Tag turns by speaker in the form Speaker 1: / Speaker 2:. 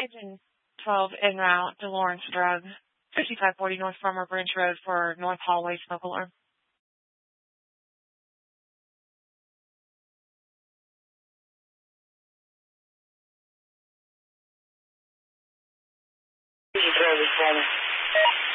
Speaker 1: Engine 12 en route to Lawrence Drug, 5540 North Farmer Branch Road for North Hallway smoke alarm.
Speaker 2: This is Travis Palmer.